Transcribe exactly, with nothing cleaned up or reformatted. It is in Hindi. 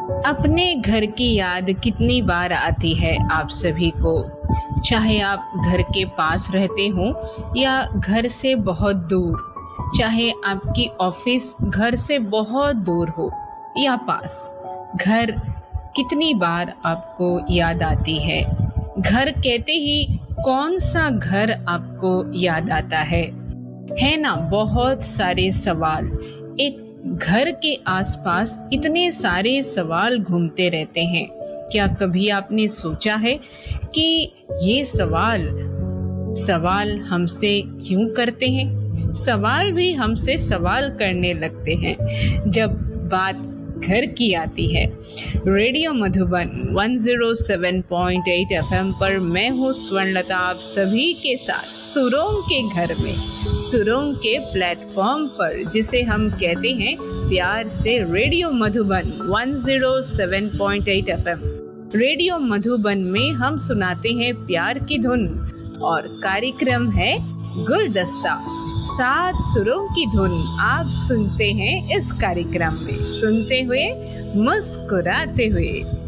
अपने घर की याद कितनी बार आती है आप सभी को, चाहे आप घर के पास रहते हो या घर से बहुत दूर, चाहे आपकी ऑफिस घर से बहुत दूर हो या पास। घर कितनी बार आपको याद आती है। घर कहते ही कौन सा घर आपको याद आता है है ना। बहुत सारे सवाल, एक घर के आसपास इतने सारे सवाल घूमते रहते हैं। क्या कभी आपने सोचा है कि ये सवाल सवाल हमसे क्यों करते हैं? सवाल भी हमसे सवाल करने लगते हैं जब बात घर की आती है। रेडियो मधुबन एक सौ सात पॉइंट आठ एफएम पर मैं हूँ स्वर्णलता, आप सभी के साथ सुरों के घर में, सुरों के प्लेटफॉर्म पर, जिसे हम कहते हैं प्यार से रेडियो मधुबन एक सौ सात पॉइंट आठ एफएम। रेडियो मधुबन में हम सुनाते हैं प्यार की धुन और कार्यक्रम है गुलदस्ता। सात सुरों की धुन आप सुनते हैं इस कार्यक्रम में, सुनते हुए मुस्कुराते हुए।